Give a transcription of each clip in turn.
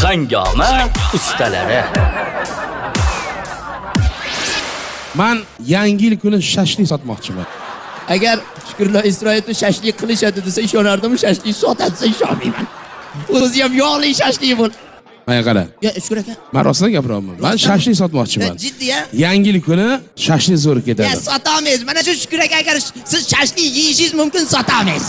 Hangoma ustalari. Men yangi yil kuni shashlik sotmoqchiman. Agar Shukrullo Isroilov shashlik qilishadi desa ishonardim, shashlik sotadi desa ishonmayman. O'zi ham yog'li shashlik bo'l. Mana qara. Ya Shukur aka. Men rostdan gapiryapman. Men shashlik sotmoqchiman. Jiddiy a? Yangi yil kuni shashlik zo'r ketadi. Ya sotamiz. Mana shu Shukur aka agar siz shashlik yeyishingiz mumkin sotamiz.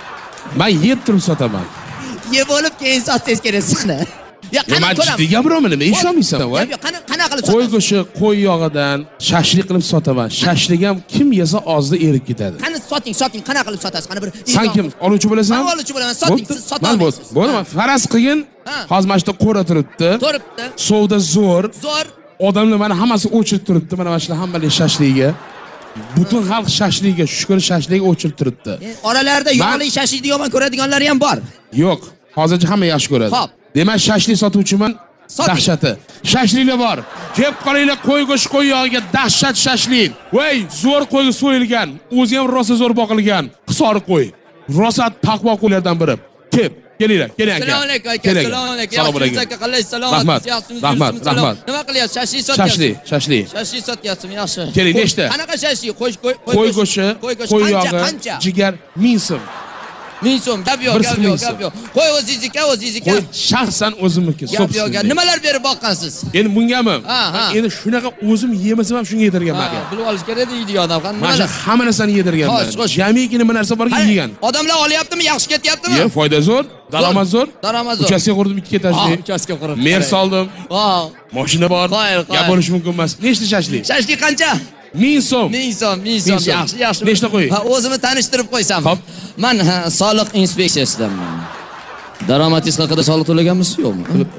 Men yeb turib sotaman. Yeb olib keyin sotsangiz kerak sizni. Ya qana ko'raman. Jiddiy gapiryapman, nima ishonmaysan va? Qana qilib qo'y go'shti, qo'y yog'idan shashlik qilib sotaman. Shashlik ham kim yesa ozda erib ketadi. Qani soting, qana qilib sotasiz? Qani bir Sen kim? Oluvchi bo'lasan? Men oluvchi bo'laman, soting, siz sotasiz. Bo'ldi, faraz qilgin. Hozir mana shu qo'ra turibdi. Turibdi. Suvda zo'r. Zo'r. Odamlar mana hammasi o'chirib turibdi. Mana shular hammalik shashligiga. Butun xalq shashligiga, Shukur shashligiga o'chirib turibdi. Oralarda yog'li shashlikni yomon ko'radiganlari ham bor. Yo'q, hozircha hamma yaxshi ko'radi. Xo'p. Demak, shashlik sotuvchiman. Dahshati. Shashliklar bor. Kelib qolinglar, qo'y go'shti, qo'y yog'iga dahshat shashlik. Voy, zo'r qo'yga so'yilgan, o'zi ham rosa zo'r boqilgan, hisori qo'y. Rosa taqvo qo'ylardan biri. Kelinglar, keling aka. Assalomu alaykum aka. Assalomu alaykum. Assalomu alaykum. Qalaysiz? Salomat. Rahmat. Nima qilyapsiz? Shashlik sotyapsiz? Shashlik. Shashlik sotyapsizmi? Yaxshi. Keling, nechta? Qanaqa shashlik? Qo'y go'shti, qo'y yog'i, jigar, 1000 so'm. 1000 so'm. Gap yo'q. Qo'y o'zingizniki. Qo'y shaxsan o'zimniki. Gap yo'q. Nimalar berib boqqansiz? Endi bungami? Endi shunaqa o'zim yemasam ham shunga yedirganman. Bilib olish kerak deydi odam. Mana hamma narsani yedirganman. Jamiki nima narsa borki yegan. Odamlar olyaptimi? Yaxshi ketyaptimi? Yo'q, foyda zo'r, daromad zo'r. Uchastka qurdim 2 etajli. Uchastka qurdim. Mer soldim. Mashina bor. Gap bo'lish mumkin emas. Nechta shashlik? Shashlik qancha? 1000 so'm. 1000 so'm. Yaxshi. Nechta qo'y? O'zimni tanishtirib qo'ysam. Xo'p. Men soliq inspeksiyasidanman. Daromadingiz haqida soliq to'laganmisiz yo'qmi?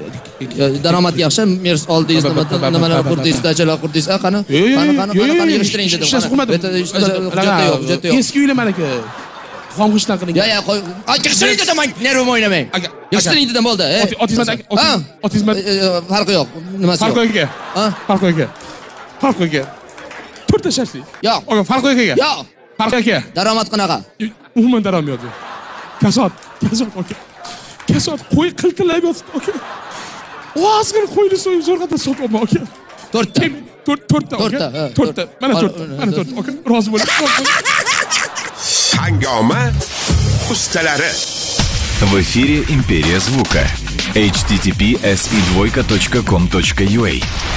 Daromad yaxshi, mers oldingiz nimalar qurdingiz, dachalar qurdingiz. Qani yig'ishtiring dedim. Yo'q. Eski uylar meniki. Xomg'ishdan qiling. Ya, qo'y. Yig'ishtiring dedim, men nervim o'ynamang. Yig'ishtiring dedim, bo'ldi. Otizmat. Farqi yo'q. Nimasi yo'q? Farqi yo'q. To'rtta shashlik. Yo'q. Farqi yo'q aka. Yo'q. Farqi aka. Daromad qanaqa? Umuman daromad yo'q. Kasod aka. Kasod qo'y qiltilab yotibdi aka. Ozgina qo'yni so'yib zo'rg'ada sotaman aka. To'rtta. Mana to'rtta aka. Rozi bo'ling. Hangoma ustalari. В эфире Империя звука. https://com.ua